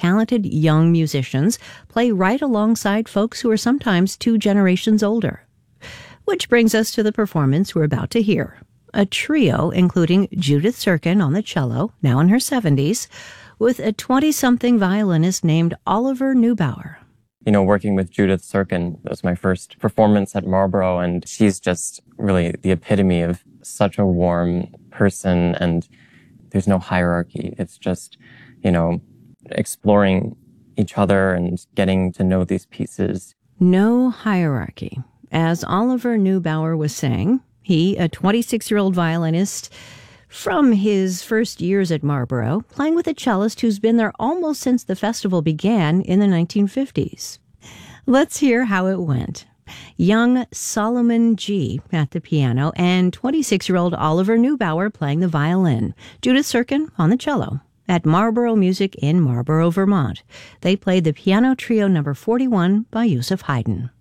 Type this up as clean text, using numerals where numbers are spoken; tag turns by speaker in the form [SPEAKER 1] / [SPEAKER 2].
[SPEAKER 1] talented young musicians play right alongside folks who are sometimes 2 generations older. Which brings us to the performance we're about to hear. A trio including Judith Sirkin on the cello, now in her 70s, with a 20-something violinist named Oliver Neubauer.
[SPEAKER 2] You know, working with Judith Sirkin, that was my first performance at Marlborough, and she's just really the epitome of such a warm person, and there's no hierarchy. It's just, you know, exploring each other and getting to know these pieces.
[SPEAKER 1] No hierarchy. As Oliver Neubauer was saying, he, a 26-year-old violinist from his first years at Marlborough, playing with a cellist who's been there almost since the festival began in the 1950s. Let's hear how it went. Young Solomon G. at the piano and 26-year-old Oliver Neubauer playing the violin. Judith Sirkin on the cello. At Marlborough Music in Marlborough, Vermont. They played the piano trio number 41 by Joseph Haydn.